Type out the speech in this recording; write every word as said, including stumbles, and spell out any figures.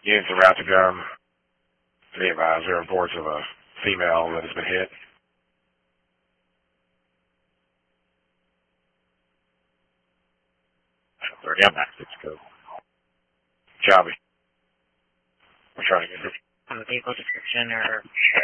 Units are about to come. Be advised, there are reports of a female that has been hit. Yep. Go. Jobby. We're trying to get this. On the vehicle description or